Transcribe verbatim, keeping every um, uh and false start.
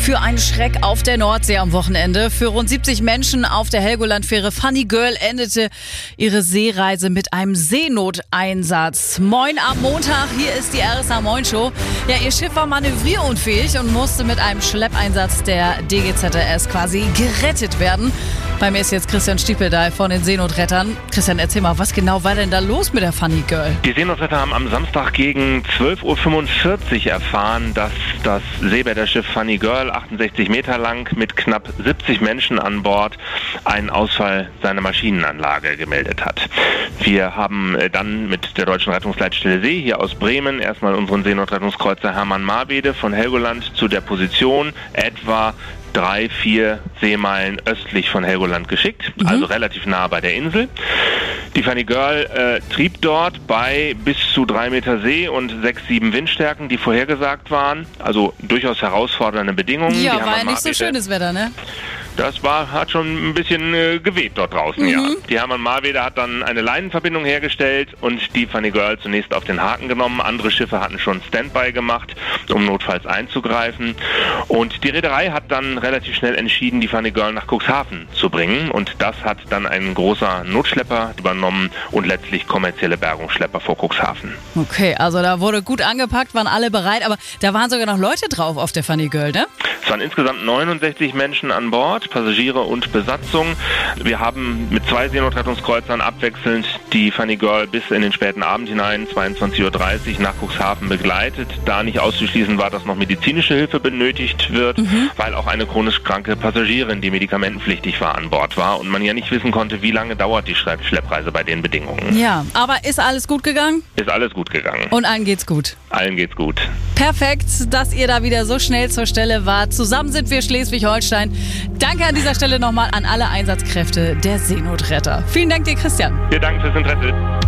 Für einen Schreck auf der Nordsee am Wochenende. Für rund siebzig Menschen auf der Helgoland-Fähre Funny Girl endete ihre Seereise mit einem Seenoteinsatz. Moin am Montag, hier ist die R S A Moin Show. Ja, ihr Schiff war manövrierunfähig und musste mit einem Schleppeinsatz der D G Z R S quasi gerettet werden. Bei mir ist jetzt Christian Stiepeldey von den Seenotrettern. Christian, erzähl mal, was genau war denn da los mit der Funny Girl? Die Seenotretter haben am Samstag gegen zwölf Uhr fünfundvierzig erfahren, dass das Seebäderschiff Funny Girl, achtundsechzig Meter lang, mit knapp siebzig Menschen an Bord, einen Ausfall seiner Maschinenanlage gemeldet hat. Wir haben dann mit der Deutschen Rettungsleitstelle See hier aus Bremen erstmal unseren Seenotrettungskreuzer Hermann Marwede von Helgoland zu der Position etwa drei, vier Seemeilen östlich von Helgoland geschickt, mhm. also relativ nah bei der Insel. Die Funny Girl äh, trieb dort bei bis zu drei Meter See und sechs, sieben Windstärken, die vorhergesagt waren. Also durchaus herausfordernde Bedingungen. Ja, die war ja nicht so schönes Wetter, ne? Das war, hat schon ein bisschen äh, geweht dort draußen, mhm. ja. Die Hermann Marwede hat dann eine Leinenverbindung hergestellt und die Funny Girl zunächst auf den Haken genommen. Andere Schiffe hatten schon Standby gemacht, um notfalls einzugreifen. Und die Reederei hat dann relativ schnell entschieden, die Funny Girl nach Cuxhaven zu bringen. Und das hat dann ein großer Notschlepper übernommen und letztlich kommerzielle Bergungsschlepper vor Cuxhaven. Okay, also da wurde gut angepackt, waren alle bereit, aber da waren sogar noch Leute drauf auf der Funny Girl, ne? Es waren insgesamt neunundsechzig Menschen an Bord, Passagiere und Besatzung. Wir haben mit zwei Seenotrettungskreuzern abwechselnd die Funny Girl bis in den späten Abend hinein, zweiundzwanzig Uhr dreißig, nach Cuxhaven begleitet. Da nicht auszuschließen war, dass noch medizinische Hilfe benötigt wird, mhm. weil auch eine chronisch kranke Passagierin, die medikamentenpflichtig war, an Bord war und man ja nicht wissen konnte, wie lange dauert die Schleppreise bei den Bedingungen. Ja, aber ist alles gut gegangen? Ist alles gut gegangen. Und allen geht's gut? Allen geht's gut. Perfekt, dass ihr da wieder so schnell zur Stelle wart. Zusammen sind wir Schleswig-Holstein. Danke an dieser Stelle nochmal an alle Einsatzkräfte der Seenotretter. Vielen Dank dir, Christian. Wir danken fürs Interesse.